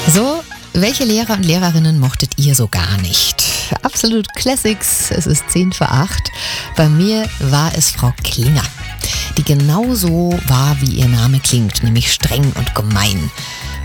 So, welche Lehrer und Lehrerinnen mochtet ihr so gar nicht? Absolut Classics, es ist 10 vor 8. Bei mir war es Frau Klinger, die genauso war, wie ihr Name klingt, nämlich streng und gemein.